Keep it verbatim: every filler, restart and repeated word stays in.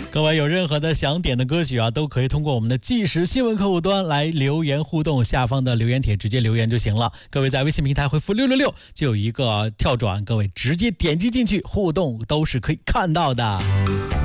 各位有任何的想点的歌曲啊，都可以通过我们的即时新闻客户端来留言互动，下方的留言帖直接留言就行了。各位在微信平台回复六六六就有一个跳转，各位直接点击进去互动都是可以看到的。